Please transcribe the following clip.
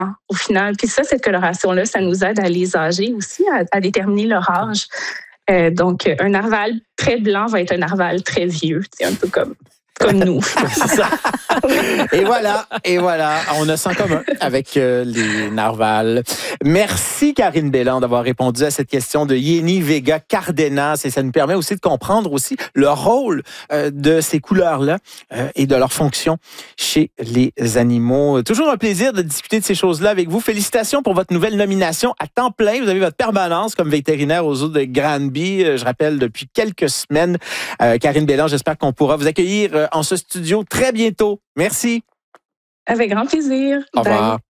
au final. Puis ça, cette coloration-là, ça nous aide à les âger aussi, à déterminer leur âge. Donc, un narval très blanc va être un narval très vieux, un peu comme nous. C'est ça. Et voilà, on a ça en commun avec les narvals. Merci Karine Bélan d'avoir répondu à cette question de Yéni Vega Cardenas, et ça nous permet aussi de comprendre aussi le rôle de ces couleurs-là et de leur fonction chez les animaux. Toujours un plaisir de discuter de ces choses-là avec vous. Félicitations pour votre nouvelle nomination à temps plein. Vous avez votre permanence comme vétérinaire aux zoo de Granby, je rappelle, depuis quelques semaines. Karine Bélan, j'espère qu'on pourra vous accueillir en ce studio très bientôt. Merci. Avec grand plaisir. Au revoir. Bye.